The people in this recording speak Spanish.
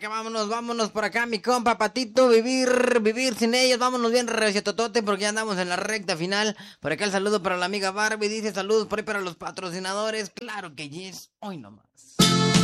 acá, vámonos por acá, mi compa Patito, vivir sin ellos, vámonos bien reciatotote porque ya andamos en la recta final. Por acá el saludo para la amiga Barbie, dice saludos por ahí para los patrocinadores, claro que yes, hoy nomás.